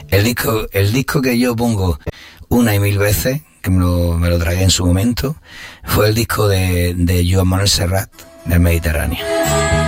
El disco que yo pongo una y mil veces, que me lo tragué en su momento, fue el disco de Joan Manuel Serrat, del Mediterráneo.